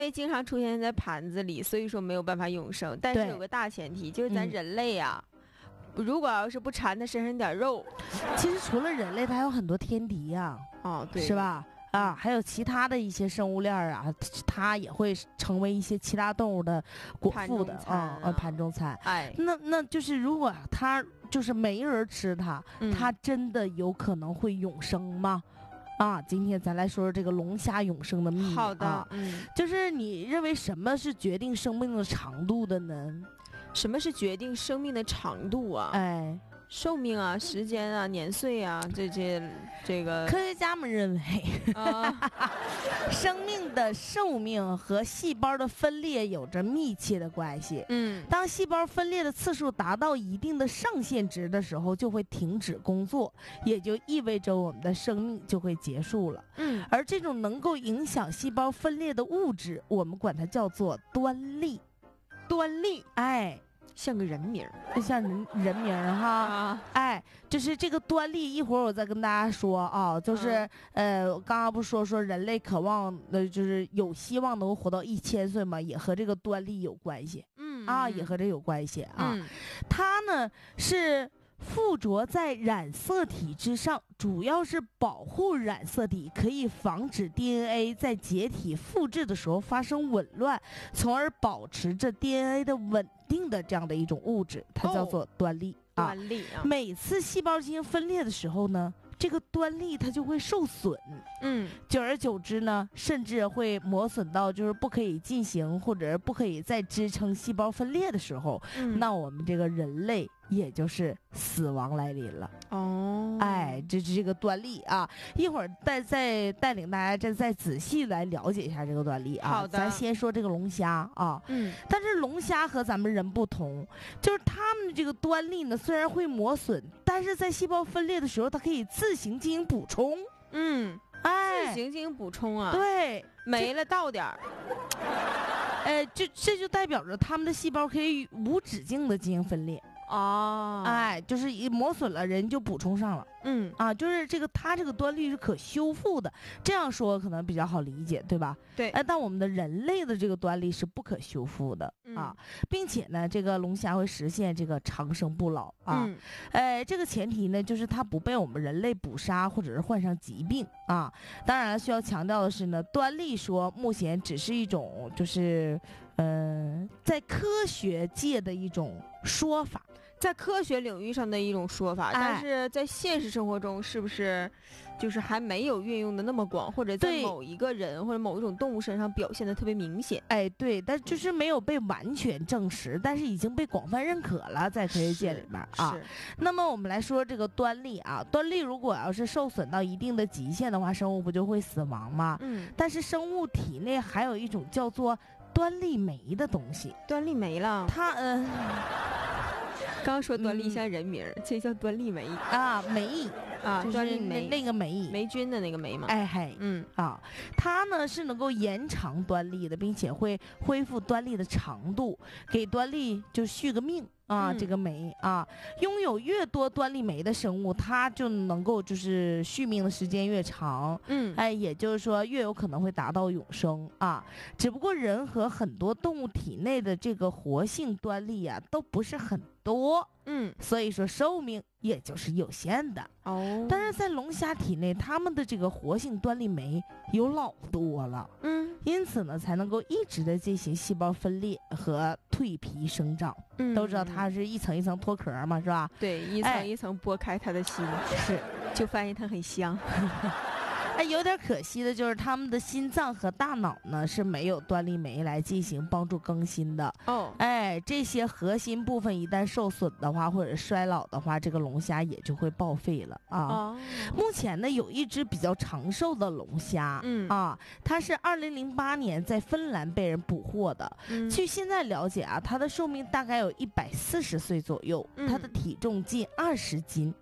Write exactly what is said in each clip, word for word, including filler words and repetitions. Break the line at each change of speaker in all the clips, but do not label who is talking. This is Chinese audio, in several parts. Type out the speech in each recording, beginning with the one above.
因为经常出现在盘子里，所以说没有办法永生。但是有个大前提，就是咱人类呀、啊嗯，如果要是不馋它身上点肉，
其实除了人类，它还有很多天敌呀、
啊，哦，对，
是吧？啊，还有其他的一些生物链啊，它也会成为一些其他动物的果腹的啊，呃，盘中餐。
哎，
那那就是如果它就是没人吃它，
嗯、
它真的有可能会永生吗？啊，今天咱来说说这个龙虾永生的秘密。
好的，
啊、
嗯，
就是你认为什么是决定生命的长度的呢？
什么是决定生命的长度啊？
哎。
寿命啊，时间啊，年岁啊，这这这个
科学家们认为，啊、生命的寿命和细胞的分裂有着密切的关系。
嗯，
当细胞分裂的次数达到一定的上限值的时候，就会停止工作，也就意味着我们的生命就会结束了。
嗯，
而这种能够影响细胞分裂的物质，我们管它叫做端粒。
端粒，
哎。
像个人名
儿，像人人名儿哈，
啊，
哎，就是这个端粒，一会儿我再跟大家说啊，就是、嗯、呃，刚刚不说说人类渴望的，就是有希望能够活到一千岁嘛，也和这个端粒有关系，
嗯
啊，也和这有关系啊，
嗯、
它呢是附着在染色体之上，主要是保护染色体，可以防止 D N A 在解体复制的时候发生紊乱，从而保持着 D N A 的稳定的这样的一种物质，它叫做端粒、
哦、啊。端粒啊，
每次细胞进行分裂的时候呢，这个端粒它就会受损，
嗯，
久而久之呢，甚至会磨损到就是不可以进行或者不可以再支撑细胞分裂的时候，
嗯、
那我们这个人类也就是死亡来临了。
哦，
哎，这是这个端粒啊，一会儿再再带领大家再再仔细来了解一下这个端粒啊。
好的，
咱先说这个龙虾啊，
嗯，
但是龙虾和咱们人不同，就是它们这个端粒呢，虽然会磨损，但是在细胞分裂的时候，它可以自行进行补充。
嗯，
哎，
自行进行补充啊，
对，
没了倒点儿。
哎，这这就代表着它们的细胞可以无止境的进行分裂。
哦，
哎，就是一磨损了，人就补充上了。
嗯
啊，就是这个它这个端粒是可修复的，这样说可能比较好理解，对吧？
对。
哎，但我们的人类的这个端粒是不可修复的、
嗯、
啊，并且呢，这个龙虾会实现这个长生不老啊。
嗯。
哎，这个前提呢，就是它不被我们人类捕杀或者是患上疾病啊。当然了，需要强调的是呢，端粒说目前只是一种就是嗯、呃，在科学界的一种说法。
在科学领域上的一种说法、哎，但是在现实生活中是不是就是还没有运用的那么广，或者在某一个人或者某一种动物身上表现的特别明显？
哎，对，但就是没有被完全证实，但是已经被广泛认可了，在科学界里面啊。那么我们来说这个端粒啊，端粒如果要是受损到一定的极限的话，生物不就会死亡吗？
嗯，
但是生物体内还有一种叫做端粒酶的东西，
端粒酶了，
它嗯。呃
刚刚说端粒像人名、嗯，这叫端粒酶
啊，酶
啊，
端粒酶那个酶，
霉菌的那个酶嘛。
哎嘿，
嗯
啊，它呢是能够延长端粒的，并且会恢复端粒的长度，给端粒就续个命啊。
嗯、
这个酶啊，拥有越多端粒酶的生物，它就能够就是续命的时间越长。
嗯，
哎，也就是说越有可能会达到永生啊。只不过人和很多动物体内的这个活性端粒啊，都不是很多。
嗯，
所以说寿命也就是有限的
哦。
但是在龙虾体内，它们的这个活性端粒酶有老多了，
嗯，
因此呢，才能够一直的进行细胞分裂和蜕皮生长。
嗯，
都知道它是一层一层脱壳嘛，是吧？
对，一层一层剥开它的心，
哎、是，
就发现它很香。
哎，有点可惜的就是他们的心脏和大脑呢是没有端粒酶来进行帮助更新的
哦。
哎，这些核心部分一旦受损的话，或者衰老的话，这个龙虾也就会报废了啊。
哦、
目前呢，有一只比较长寿的龙虾，
嗯
啊，它是二零零八年在芬兰被人捕获的。
嗯，
据现在了解啊，它的寿命大概有一百四十岁左右，
嗯、
它的体重近二十斤。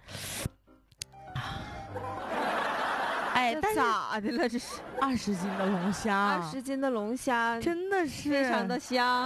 哎，但是
咋的了？这是
二十斤的龙虾，
二十斤的龙虾
真的是
非常的香。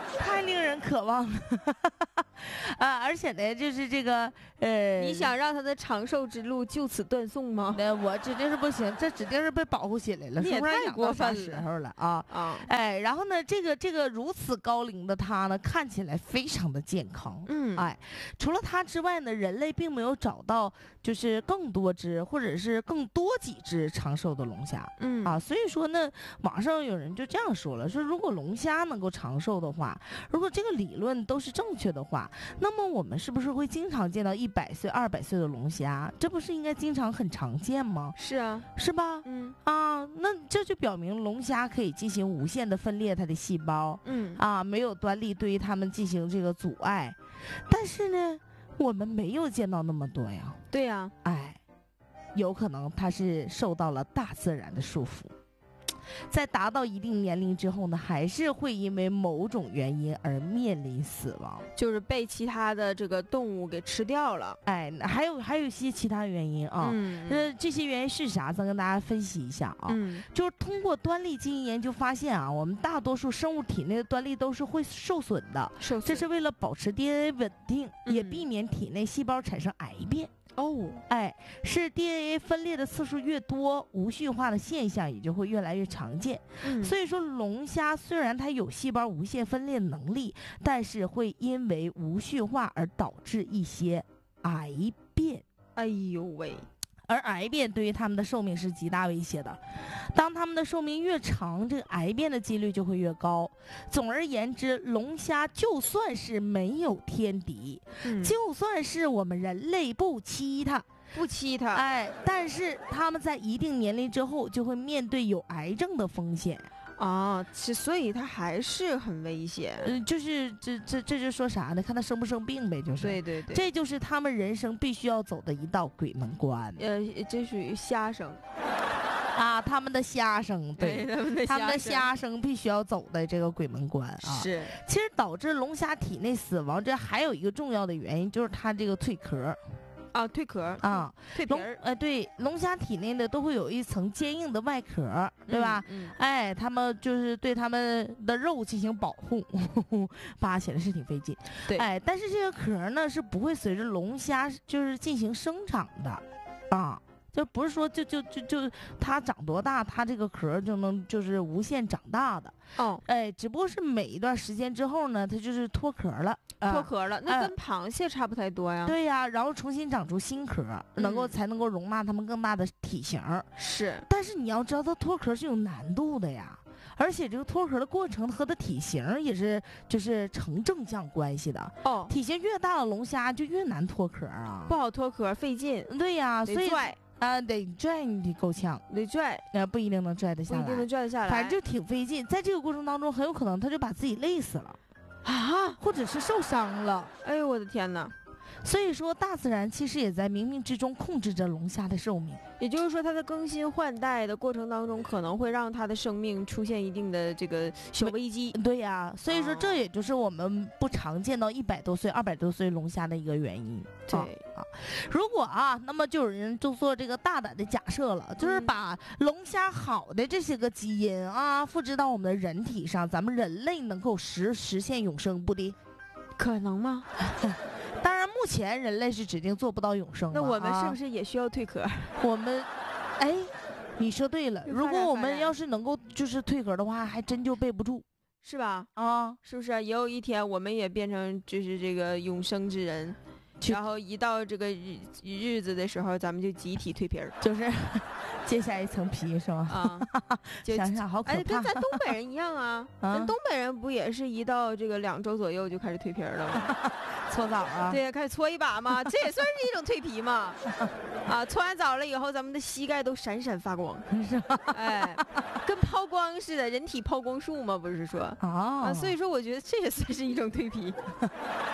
太令人渴望了啊！而且呢，就是这个呃，
你想让他的长寿之路就此断送吗？
那我指定是不行，这指定是被保护起来了，
你也太过分
时候了啊
啊！
哎，然后呢，这个这个如此高龄的他呢，看起来非常的健康。
嗯，
哎，除了他之外呢，人类并没有找到就是更多只或者是更多几只长寿的龙虾。
嗯
啊，所以说呢，网上有人就这样说了，说如果龙虾能够长寿的话，如果这个理论都是正确的话，那么我们是不是会经常见到一百岁、二百岁的龙虾？这不是应该经常很常见吗？
是啊，
是吧？
嗯
啊，那这就表明龙虾可以进行无限的分裂它的细胞，
嗯
啊，没有端粒对于它们进行这个阻碍。但是呢，我们没有见到那么多呀。
对呀，
哎，有可能它是受到了大自然的束缚。在达到一定年龄之后呢，还是会因为某种原因而面临死亡，
就是被其他的这个动物给吃掉了。
哎，还有还有一些其他原因啊。
嗯，
呃，这些原因是啥？咱跟大家分析一下啊。
嗯，
就是通过端粒基因研究发现啊，我们大多数生物体内的端粒都是会受损的，
受损
这是为了保持 D N A 稳定，
嗯
也避免体内细胞产生癌变。
哦，
哎，是 D N A 分裂的次数越多，无序化的现象也就会越来越常见。
嗯，
所以说，龙虾虽然它有细胞无限分裂的能力，但是会因为无序化而导致一些癌变。
哎呦喂！
而癌变对于它们的寿命是极大威胁的，当它们的寿命越长，这个癌变的几率就会越高。总而言之，龙虾就算是没有天敌，
嗯、
就算是我们人类不欺它，
不欺它，
哎，但是它们在一定年龄之后就会面对有癌症的风险。
啊，其所以它还是很危险。
嗯、呃，就是这这这就说啥呢？看他生不生病呗，就是。
对对对，
这就是他们人生必须要走的一道鬼门关。
呃，这属于虾生。
啊，他们的虾生，对，
他们的
他们的虾生必须要走的这个鬼门关啊。
是，
其实导致龙虾体内死亡，这还有一个重要的原因，就是它这个蜕壳。
啊，蜕壳
啊，
蜕皮儿，
呃，对，龙虾体内呢都会有一层坚硬的外壳，对吧？
嗯嗯、
哎，他们就是对他们的肉进行保护，呵呵扒起来是挺费劲。
对，
哎，但是这个壳呢是不会随着龙虾就是进行生长的，啊。就不是说就就就就它长多大，它这个壳就能就是无限长大的
哦，
哎，只不过是每一段时间之后呢，它就是脱壳了，
脱壳了，那跟螃蟹差不太多呀。
对呀，然后重新长出新壳，能够、
嗯、
才能够容纳它们更大的体型。
是，
但是你要知道，它脱壳是有难度的呀，而且这个脱壳的过程和它体型也是就是成正向关系的。
哦，
体型越大的龙虾就越难脱壳啊，
不好脱壳，费劲。
对呀，所以
拽。
啊，得拽你得够呛，
得拽，
呃，不一定能拽得下来，
不一定能拽得下来，
反正就挺费劲。在这个过程当中，很有可能他就把自己累死了，
啊，
或者是受伤了。
哎呦，我的天哪！
所以说，大自然其实也在冥冥之中控制着龙虾的寿命。
也就是说，它的更新换代的过程当中，可能会让它的生命出现一定的这个小危机。
对呀，所以说这也就是我们不常见到一百多岁、二百多岁龙虾的一个原因。
对
啊，如果啊，那么就有人就做这个大胆的假设了，就是把龙虾好的这些个基因啊复制到我们的人体上，咱们人类能够实实现永生不的？
可能吗？
当然，目前人类是指定做不到永生。
那我们是不是也需要蜕壳？
我们，哎，你说对了。如果我们要是能够就是蜕壳的话，还真就备不住，
是吧？
啊，
是不是？也有一天我们也变成就是这个永生之人，然后一到这个日日子的时候，咱们就集体蜕皮儿，
就是揭下一层皮，是吗？
啊，就
想想好可怕。
哎，跟咱东北人一样啊，
啊
咱东北人不也是一到这个两周左右就开始蜕皮儿了吗？
搓澡啊？
对呀，开始搓一把嘛，这也算是一种蜕皮嘛。啊，搓完澡了以后，咱们的膝盖都闪闪发光，
是吧？
哎，跟抛光似的，人体抛光术嘛，不是说？
哦、
啊，所以说我觉得这也算是一种蜕皮。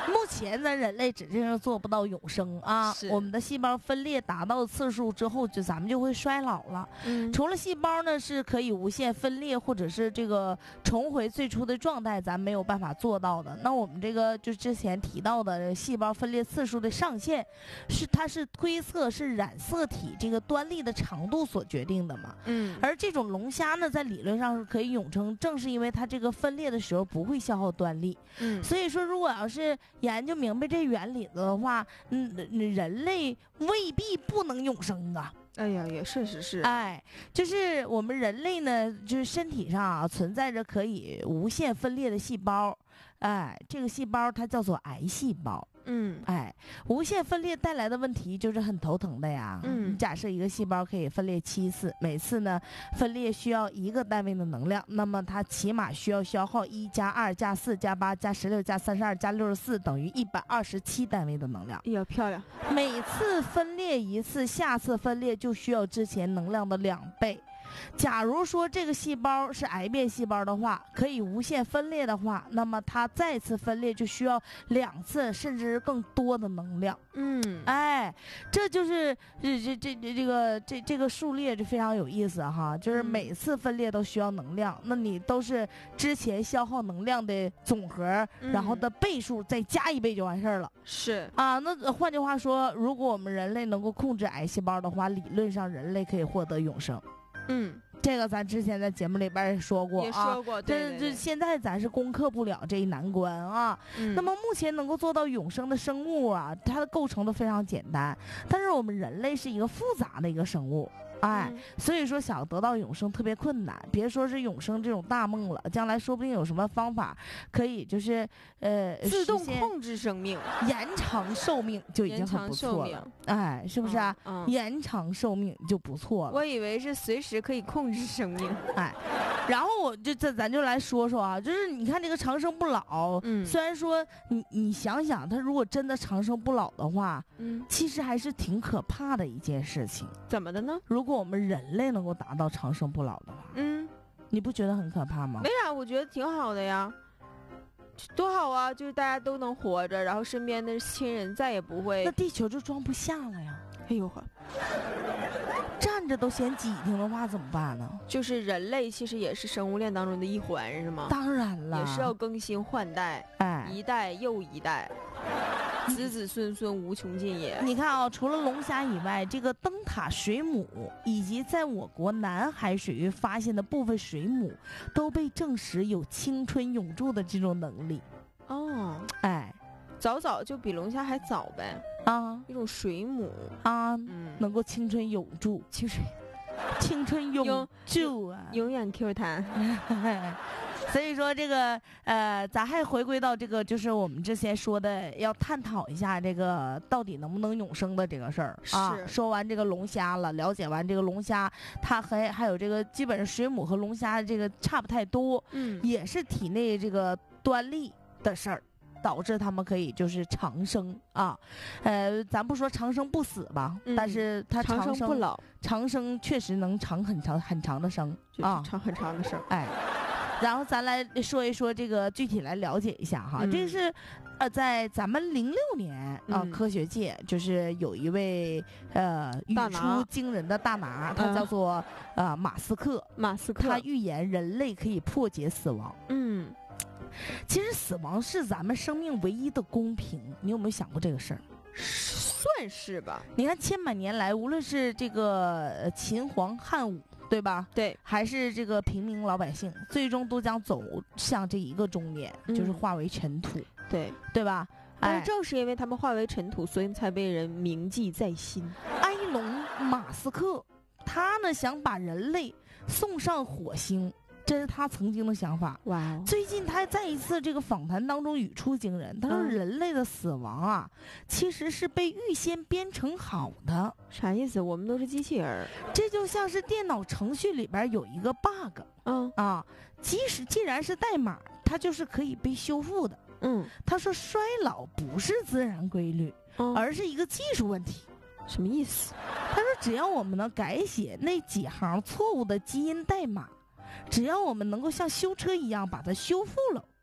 目前咱人类指定是做不到永生啊，我们的细胞分裂达到次数之后，就咱们就会衰老了。嗯，除了细胞呢是可以无限分裂，或者是这个重回最初的状态，咱没有办法做到的。那我们这个就之前提到的细胞分裂次数的上限，是它是推测是染色体这个端粒的长度所决定的嘛。嗯，而这种龙虾呢，在理论上是可以永生，正是因为它这个分裂的时候不会消耗端粒。嗯，所以说如果要是研究明白这原理的话，嗯，人类未必不能永生啊。
哎呀，也确实是。
哎，就是我们人类呢，就是身体上啊存在着可以无限分裂的细胞，哎，这个细胞它叫做癌细胞。嗯，哎，无限分裂带来的问题就是很头疼的呀。嗯，假设一个细胞可以分裂七次，每次呢分裂需要一个单位的能量，那么它起码需要消耗一加二加四加八加十六加三十二加六十四等于一百二十七单位的能量。
哎呀，漂亮！
每次分裂一次，下次分裂就需要之前能量的两倍。假如说这个细胞是癌变细胞的话，可以无限分裂的话，那么它再次分裂就需要两次甚至更多的能量。嗯，哎，这就是这这这这这个这这个数列就非常有意思哈，就是每次分裂都需要能量，那你都是之前消耗能量的总和，然后的倍数再加一倍就完事儿了。
是
啊，那换句话说，如果我们人类能够控制癌细胞的话，理论上人类可以获得永生。嗯，这个咱之前在节目里边也说过啊，
也说过，对对对，
这这现在咱是攻克不了这一难关啊。嗯，那么目前能够做到永生的生物啊，它的构成都非常简单，但是我们人类是一个复杂的一个生物。哎，嗯、所以说想得到永生特别困难，别说是永生这种大梦了，将来说不定有什么方法可以就是呃
自动控制生命，
延长寿命就已经很不错了。哎，是不是啊？嗯嗯、延长寿命就不错了。
我以为是随时可以控制生命。
哎，然后我就这咱就来说说啊，就是你看这个长生不老，嗯，虽然说你你想想，他如果真的长生不老的话，嗯，其实还是挺可怕的一件事情。
怎么的呢？
如果如果我们人类能够达到长生不老的话，嗯，你不觉得很可怕吗？
没啥，我觉得挺好的呀，多好啊！就是大家都能活着，然后身边的亲人再也不会，
那地球就装不下了呀！
哎呦呵，
站着都嫌挤挺的话怎么办呢？
就是人类其实也是生物链当中的一环，是吗？
当然了，
也是要更新换代，哎，一代又一代。子子孙孙无穷尽也。
你看啊，除了龙虾以外，这个灯塔水母以及在我国南海水域发现的部分水母，都被证实有青春永驻的这种能力。
哦，
哎，
早早就比龙虾还早呗。啊，一种水母
啊，嗯，能够青春永驻，
青春，
青春永驻啊，
永远 Q 弹。
所以说这个呃，咱还回归到这个，就是我们之前说的，要探讨一下这个到底能不能永生的这个事儿啊。说完这个龙虾了，了解完这个龙虾，它还还有这个基本上水母和龙虾这个差不太多，嗯，也是体内这个端粒的事儿。导致他们可以就是长生啊，呃，咱不说长生不死吧，嗯、但是它长
生不老，
长生确实能长很长很长的生啊，
长很长的生，
哎。然后咱来说一说这个具体来了解一下哈，嗯、这是呃在咱们零六年啊、呃嗯，科学界就是有一位呃语出惊人的大拿，他叫做呃马斯克，
马斯克，
他预言人类可以破解死亡，嗯。其实死亡是咱们生命唯一的公平，你有没有想过这个事儿？
算是吧。
你看千百年来，无论是这个秦皇汉武，对吧？
对，
还是这个平民老百姓，最终都将走向这一个终点，嗯、就是化为尘土。
对，
对吧？
但是正是因为他们化为尘土，所以才被人铭记在心。
埃隆·马斯克，他呢想把人类送上火星。这是他曾经的想法。哇、wow ！最近他在一次这个访谈当中语出惊人，他说人类的死亡啊，嗯、其实是被预先编程好的。
啥意思？我们都是机器人。
这就像是电脑程序里边有一个 bug， 嗯啊，即使既然是代码，它就是可以被修复的。嗯，他说衰老不是自然规律，嗯、而是一个技术问题。
什么意思？
他说只要我们能改写那几行错误的基因代码。只要我们能够像修车一样把它修复了，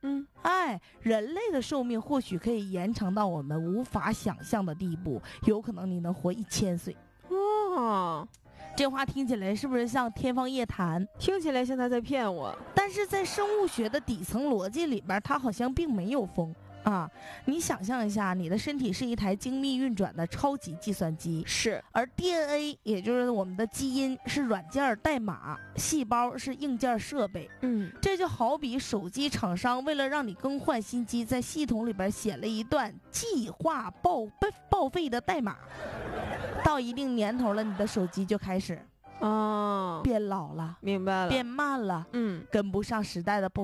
嗯，
哎，人类的寿命或许可以延长到我们无法想象的地步，有可能你能活一千岁。
哦，
这话听起来是不是像天方夜谭？
听起来像他在骗我。
但是在生物学的底层逻辑里边，它好像并没有风啊。你想象一下，你的身体是一台精密运转的超级计算机，
是，
而 D N A 也就是我们的基因是软件代码，细胞是硬件设备。
嗯，
这就好比手机厂商为了让你更换新机，在系统里边写了一段计划报报废的代码，到一定年头了，你的手机就开始
哦，
变老了，
明白了，
变慢了，
嗯，
跟不上时代的步